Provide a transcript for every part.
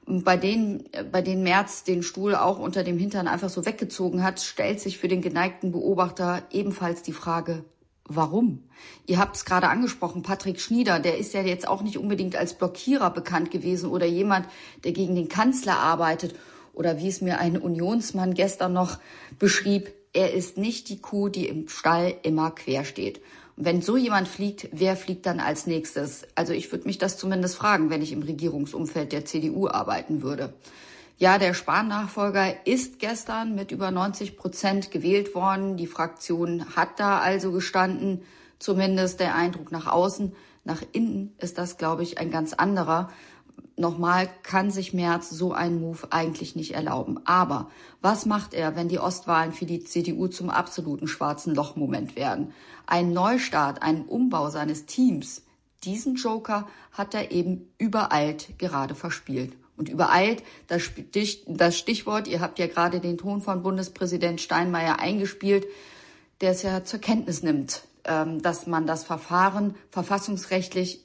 bei denen Merz den Stuhl auch unter dem Hintern einfach so weggezogen hat, stellt sich für den geneigten Beobachter ebenfalls die Frage, warum? Ihr habt es gerade angesprochen, Patrick Schnieder, der ist ja jetzt auch nicht unbedingt als Blockierer bekannt gewesen oder jemand, der gegen den Kanzler arbeitet. Oder wie es mir ein Unionsmann gestern noch beschrieb, er ist nicht die Kuh, die im Stall immer quer steht. Und wenn so jemand fliegt, wer fliegt dann als nächstes? Also ich würde mich das zumindest fragen, wenn ich im Regierungsumfeld der CDU arbeiten würde. Ja, der Spahn-Nachfolger ist gestern mit über 90% gewählt worden. Die Fraktion hat da also gestanden, zumindest der Eindruck nach außen. Nach innen ist das, glaube ich, ein ganz anderer. Nochmal, kann sich Merz so einen Move eigentlich nicht erlauben. Aber was macht er, wenn die Ostwahlen für die CDU zum absoluten schwarzen Loch-Moment werden? Ein Neustart, einen Umbau seines Teams, diesen Joker hat er eben übereilt gerade verspielt. Und übereilt, das Stichwort, ihr habt ja gerade den Ton von Bundespräsident Steinmeier eingespielt, der es ja zur Kenntnis nimmt, dass man das Verfahren verfassungsrechtlich,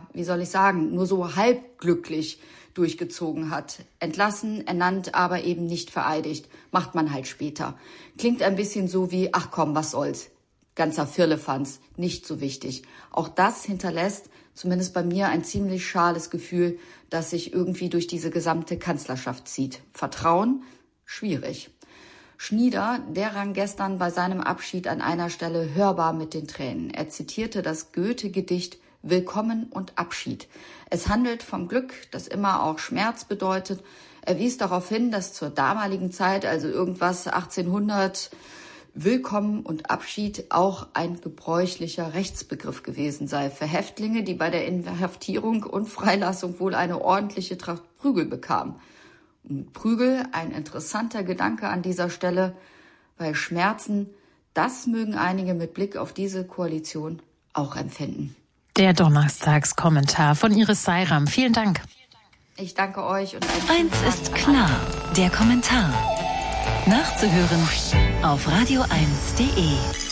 nur so halbglücklich durchgezogen hat. Entlassen, ernannt, aber eben nicht vereidigt. Macht man halt später. Klingt ein bisschen so wie, ach komm, was soll's. Ganzer Firlefanz, nicht so wichtig. Auch das hinterlässt zumindest bei mir ein ziemlich schales Gefühl, das sich irgendwie durch diese gesamte Kanzlerschaft zieht. Vertrauen? Schwierig. Schnieder, der rang gestern bei seinem Abschied an einer Stelle hörbar mit den Tränen. Er zitierte das Goethe-Gedicht Willkommen und Abschied. Es handelt vom Glück, das immer auch Schmerz bedeutet. Er wies darauf hin, dass zur damaligen Zeit, also irgendwas 1800, Willkommen und Abschied auch ein gebräuchlicher Rechtsbegriff gewesen sei für Häftlinge, die bei der Inhaftierung und Freilassung wohl eine ordentliche Tracht Prügel bekamen. Und Prügel, ein interessanter Gedanke an dieser Stelle, weil Schmerzen, das mögen einige mit Blick auf diese Koalition auch empfinden. Der Donnerstagskommentar von Iris Seiram. Vielen Dank. Ich danke euch. Und eins ist klar, der Kommentar. Nachzuhören auf radio1.de.